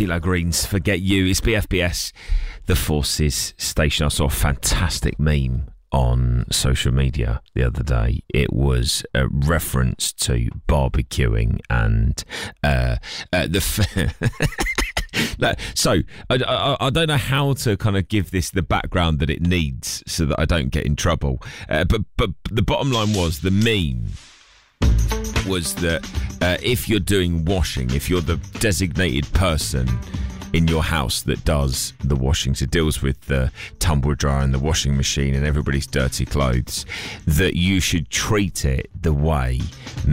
CeeLo Green's Forget You. It's BFBS, the Forces station. I saw a fantastic meme on social media the other day. It was a reference to barbecuing and so I don't know how to kind of give this the background that it needs so that I don't get in trouble. But the bottom line was, the meme was that if you're doing washing, if you're the designated person in your house that does the washing, so deals with the tumble dryer and the washing machine and everybody's dirty clothes, that you should treat it the way